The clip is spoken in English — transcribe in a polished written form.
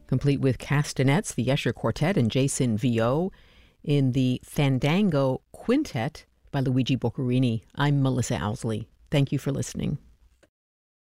complete with castanets, the Escher Quartet, and Jason Vio in the Fandango Quintet by Luigi Boccherini. I'm Melissa Owsley. Thank you for listening.